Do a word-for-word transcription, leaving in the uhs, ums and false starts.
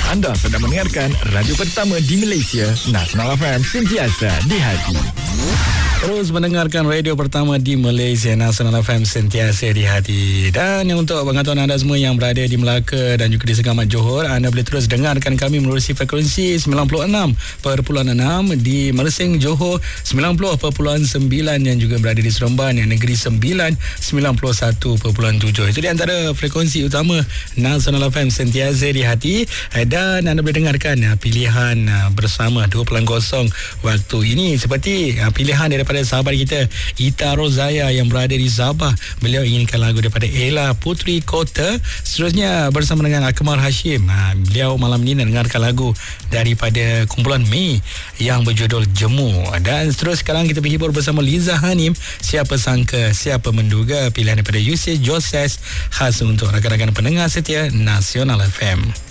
Anda sedang mendengarkan radio pertama di Malaysia, Nasional F M, sentiasa di hati. Terus mendengarkan radio pertama di Malaysia, Nasional F M, sentiasa di hati. Dan untuk pengetahuan anda semua yang berada di Melaka dan juga di Segamat Johor, anda boleh terus dengarkan kami menerusi frekuensi sembilan puluh enam perpuluhan enam di Mersing Johor, sembilan puluh perpuluhan sembilan yang juga berada di Seremban, yang Negeri Sembilan, sembilan puluh satu perpuluhan tujuh. Itu di antara frekuensi utama Nasional F M, sentiasa di hati. Dan anda boleh dengarkan pilihan bersama dua kosong kosong waktu ini, seperti pilihan daripada sahabat kita Ita Rozaya yang berada di Sabah. Beliau inginkan lagu daripada Ella Putri Kota. Seterusnya bersama dengan Akmal Hashim, ha, beliau malam ini nak dengarkan lagu daripada kumpulan Mei yang berjudul Jemu. Dan terus sekarang kita berhibur bersama Liza Hanim, Siapa Sangka Siapa Menduga, pilihan daripada Yusuf Joses, khas untuk rakan-rakan pendengar setia Nasional F M.